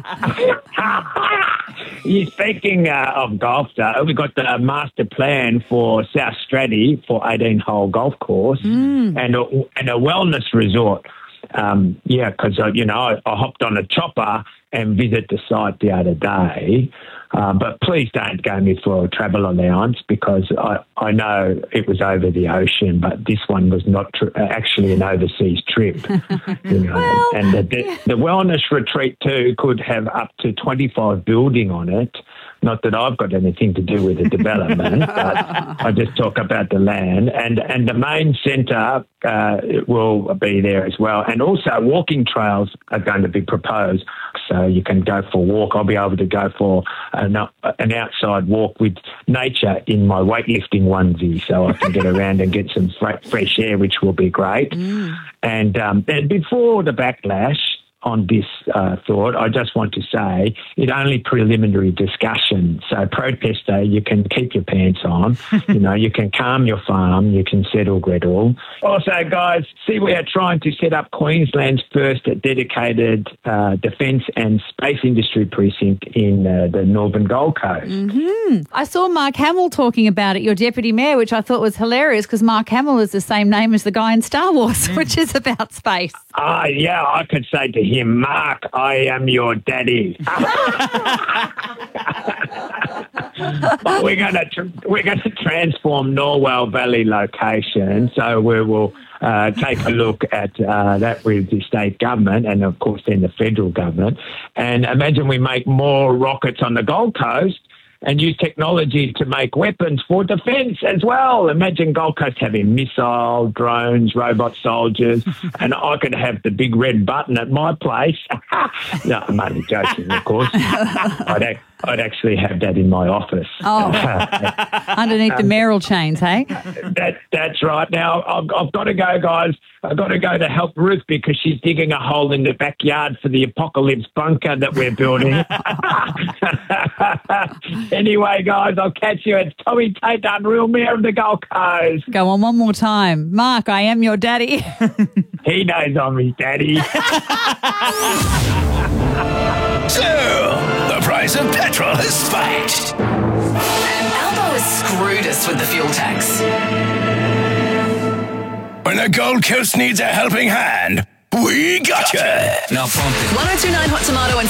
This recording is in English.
Speaking of golf, though, we've got the master plan for South Stratty for 18-hole golf course and a wellness resort. Because, I hopped on a chopper and visited the site the other day. But please don't go me for a travel allowance because I know it was over the ocean, but this one was not actually an overseas trip. Well, and the wellness retreat too could have up to 25 building on it. Not that I've got anything to do with the development, but I just talk about the land. And the main centre will be there as well. And also walking trails are going to be proposed. So you can go for a walk. I'll be able to go for an outside walk with nature in my weightlifting onesie so I can get around and get some fresh air, which will be great. And before the backlash on this thought, I just want to say it's only preliminary discussion. So protester, you can keep your pants on. You can calm your farm. You can settle Gretel. Also, guys, see, we are trying to set up Queensland's first dedicated defence and space industry precinct in the Northern Gold Coast. I saw Mark Hamill talking about it, your deputy mayor, which I thought was hilarious because Mark Hamill is the same name as the guy in Star Wars, which is about space. Yeah, I could say to him, Mark, I am your daddy. But we're going to transform Norwell Valley location, so we will take a look at that with the state government and, of course, then the federal government. And imagine we make more rockets on the Gold Coast and use technology to make weapons for defence as well. Imagine Gold Coast having missile, drones, robot soldiers, and I could have the big red button at my place. No, I'm only joking, of course. I'd actually have that in my office. Underneath the mayoral chains, hey? That's right. Now, I've got to go, guys. I've got to go to help Ruth because she's digging a hole in the backyard for the apocalypse bunker that we're building. Anyway, guys, I'll catch you. It's Tommy Tate, Unreal Mayor of the Gold Coast. Go on one more time. Mark, I am your daddy. He knows I'm his daddy. So, the price of petrol has spiked. And Albo has screwed us with the fuel tax. When the Gold Coast needs a helping hand, we gotcha. Now pump it. 102.9 Hot Tomato and